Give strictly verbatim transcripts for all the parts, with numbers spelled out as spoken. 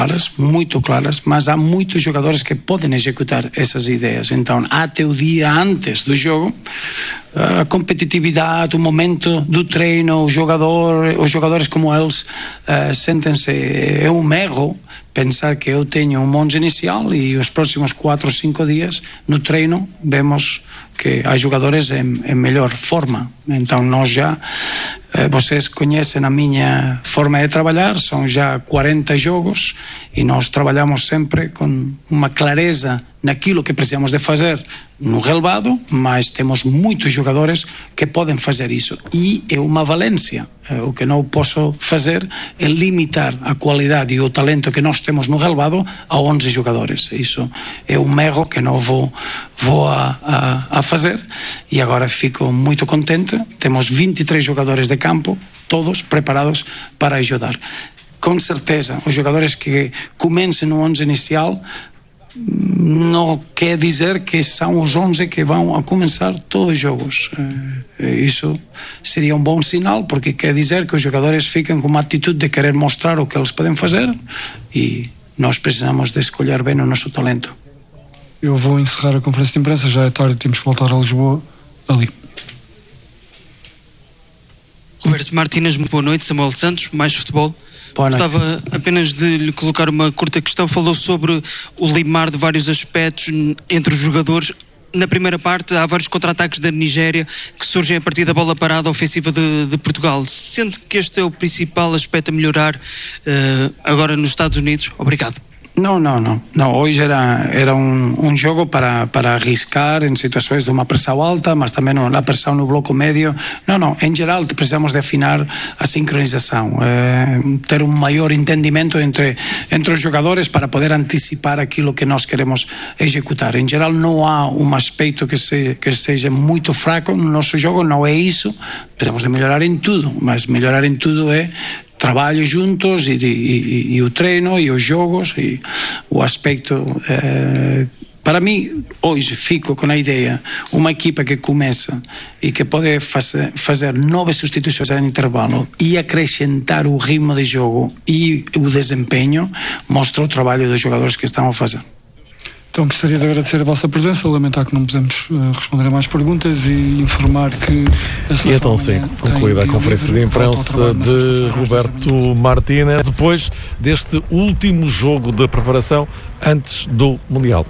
claras, muito claras, mas há muitos jogadores que podem executar essas ideias. Então, até o dia antes do jogo, a competitividade, o momento do treino, o jogador, os jogadores como eles uh, sentem-se, é um erro pensar que eu tenho um monte inicial e os próximos quatro ou cinco dias no treino vemos que há jogadores em, em melhor forma. Então nós já, eh, vocês conhecem a minha forma de trabalhar, são já quarenta jogos e nós trabalhamos sempre com uma clareza naquilo que precisamos de fazer no relevado, mas temos muitos jogadores que podem fazer isso e é uma valência. O que não posso fazer é limitar a qualidade e o talento que nós temos no relevado a onze jogadores. Isso é um erro que não vou, vou a, a, a fazer e agora fico muito contente. Temos vinte e três jogadores de campo, todos preparados para ajudar. Com certeza, os jogadores que comecem no onze inicial não quer dizer que são os onze que vão a começar todos os jogos. Isso seria um bom sinal, porque quer dizer que os jogadores ficam com uma atitude de querer mostrar o que eles podem fazer e nós precisamos de escolher bem o nosso talento. Eu vou encerrar a conferência de imprensa, já é tarde, temos que voltar a Lisboa ali. Roberto Martínez, muito boa noite. Samuel Santos, Mais Futebol. Gostava apenas de lhe colocar uma curta questão. Falou sobre o limar de vários aspectos entre os jogadores. Na primeira parte há vários contra-ataques da Nigéria que surgem a partir da bola parada ofensiva de, de Portugal. Sente que este é o principal aspecto a melhorar uh, agora nos Estados Unidos? Obrigado. Não, não, não. não hoje era, era um, um jogo para, para arriscar em situações de uma pressão alta, mas também não, a pressão no bloco médio. Não, não. Em geral, precisamos de afinar a sincronização, eh, ter um maior entendimento entre, entre os jogadores para poder antecipar aquilo que nós queremos executar. Em geral, não há um aspecto que seja, que seja muito fraco no nosso jogo, não é isso. Precisamos de melhorar em tudo, mas melhorar em tudo é trabalho juntos e, e, e, e o treino e os jogos e o aspecto eh, para mim hoje fico com a ideia uma equipa que começa e que pode fazer, fazer novas substituições em intervalo e acrescentar o ritmo de jogo e o desempenho mostra o trabalho dos jogadores que estão a fazer. Então gostaria de agradecer a vossa presença, lamentar que não podemos uh, responder a mais perguntas e informar que a E então sim, concluída a conferência de imprensa de Roberto Martínez, depois deste último jogo de preparação antes do Mundial.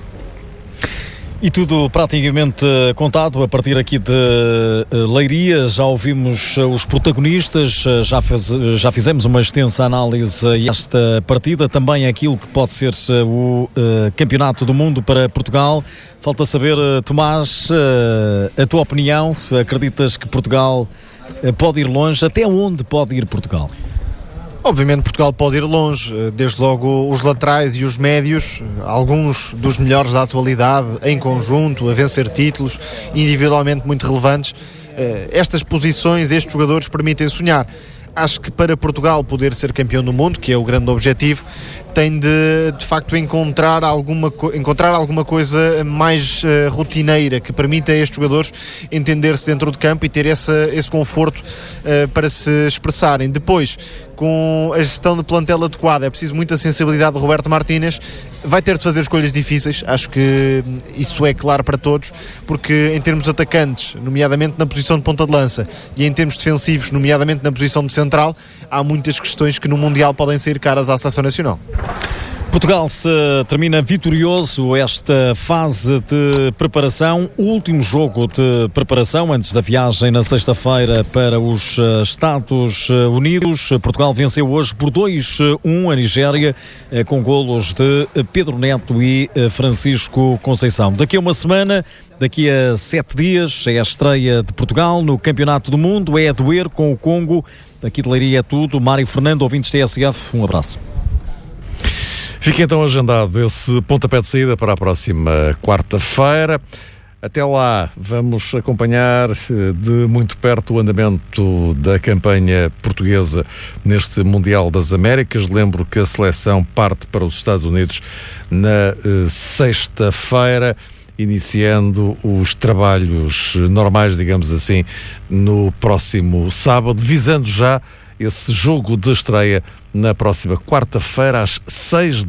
E tudo praticamente contado a partir aqui de Leiria. Já ouvimos os protagonistas, já, fez, já fizemos uma extensa análise a esta partida, também aquilo que pode ser o uh, Campeonato do Mundo para Portugal. Falta saber, Tomás, uh, a tua opinião. Acreditas que Portugal uh, pode ir longe? Até onde pode ir Portugal? Obviamente Portugal pode ir longe, desde logo os laterais e os médios, alguns dos melhores da atualidade, em conjunto, a vencer títulos, individualmente muito relevantes. Estas posições, estes jogadores permitem sonhar. Acho que para Portugal poder ser campeão do mundo, que é o grande objetivo, tem de, de facto, encontrar alguma, encontrar alguma coisa mais uh, rotineira, que permita a estes jogadores entender-se dentro de campo e ter essa, esse conforto uh, para se expressarem. Depois, com a gestão de plantel adequada, é preciso muita sensibilidade de Roberto Martínez, vai ter de fazer escolhas difíceis, acho que isso é claro para todos, porque em termos atacantes, nomeadamente na posição de ponta de lança, e em termos defensivos, nomeadamente na posição de central, há muitas questões que no Mundial podem sair caras à Seleção Nacional. Portugal se termina vitorioso esta fase de preparação, o último jogo de preparação antes da viagem na sexta-feira para os Estados Unidos. Portugal venceu hoje por dois a um a Nigéria, com golos de Pedro Neto e Francisco Conceição. Daqui a uma semana, daqui a sete dias, é a estreia de Portugal no Campeonato do Mundo, é a doer com o Congo. Daqui de Leiria é tudo. Mário Fernando, ouvintes T S F, um abraço. Fica então agendado esse pontapé de saída para a próxima quarta-feira. Até lá vamos acompanhar de muito perto o andamento da campanha portuguesa neste Mundial das Américas. Lembro que a seleção parte para os Estados Unidos na uh, sexta-feira, iniciando os trabalhos normais, digamos assim, no próximo sábado, visando já esse jogo de estreia na próxima quarta-feira às seis